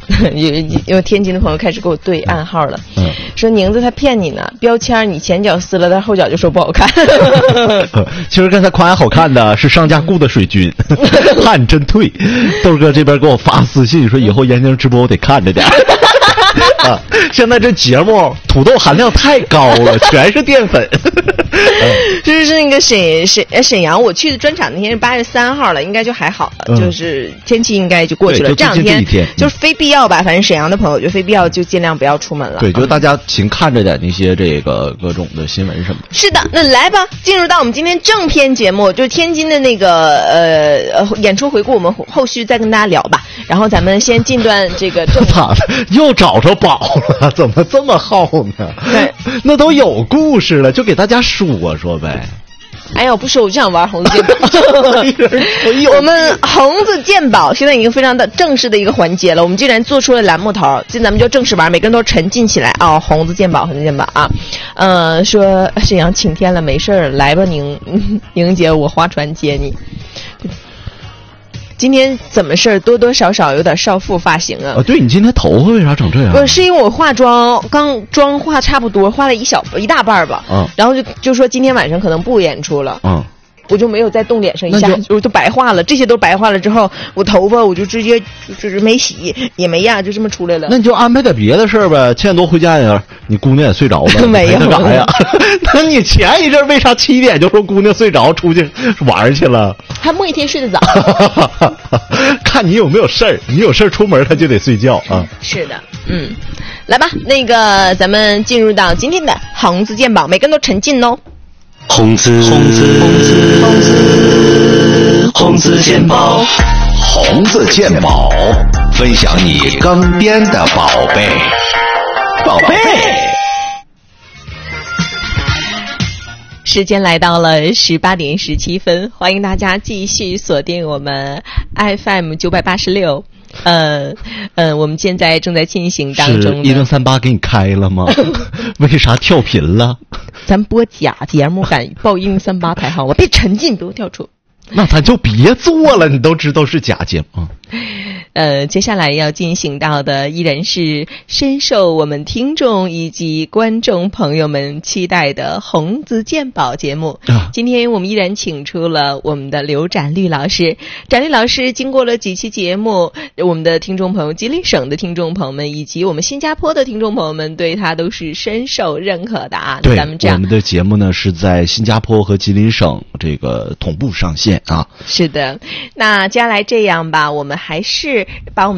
有天津的朋友开始给我对暗号了，说宁子他骗你呢，标签你前脚撕了，但后脚就说不好看。 其实刚才夸好看的是商家雇的水军，汗真退。豆哥这边给我发私信说，以后燕京直播我得看着点。啊，现在这节目土豆含量太高了，全是淀粉。 就是那个沈阳，我去的专场那天是8月3号了，应该就还好了，就是天气应该就过去了。这两天就是非必要吧，反正沈阳的朋友就非必要就尽量不要出门了。 对，就是大家请看着点那些这个各种的新闻什么的。 是的，那来吧，进入到我们今天正片节目，就是天津的那个演出回顾，我们后续再跟大家聊吧。然后咱们先进段这个正。 咋的？又找着宝了？怎么这么好呢？ 对， 那都有故事了，就给大家说说呗。 哎呀，我不说我就想玩红字鉴宝。我们红字鉴宝现在已经非常的正式的一个环节了，我们既然做出了栏目头，今咱们就正式玩，每个人都沉浸起来啊！红字鉴宝，红字鉴宝啊！说沈阳晴天了，没事儿，来吧，宁姐，我划船接你。今天怎么事儿？多多少少有点少妇发型啊！ 对，你今天头发为啥整这样？ 不是因为我化妆，刚妆化差不多，化了一大半吧。然后就说今天晚上可能不演出了。我就没有再动脸上一下，就白化了。这些都白化了之后，我头发我就直接就是没洗也没压，就这么出来了。 那你就安排点别的事儿呗。7点多回家呀，你姑娘也睡着了， 没有干啥呀？那你前一阵为啥7点就说姑娘睡着出去玩去了？ 她梦一天睡得早。 看你有没有事儿，你有事儿出门她就得睡觉啊。 是的，来吧，那个咱们进入到今天的红字鉴宝，每个人都沉浸哦。 红字鉴宝， 红字鉴宝，分享你更编的宝贝。 时间来到了18点17分，欢迎大家继续锁定我们 FM 986。我们现在正在进行当中。 是1038给你开了吗？为啥跳频了？ 咱播假节目敢报1038排号，我别沉浸，别跳出。 那咱就别做了，你都知道是假节目。 接下来要进行到的依然是深受我们听众以及观众朋友们期待的红字鉴宝节目。今天我们依然请出了我们的刘展绿老师。展绿老师经过了几期节目，我们的听众朋友，吉林省的听众朋友们以及我们新加坡的听众朋友们对他都是深受认可的啊。 对， 咱们这样， 我们的节目呢是在新加坡和吉林省这个同步上线啊。 是的，那接下来这样吧，我们还是把我们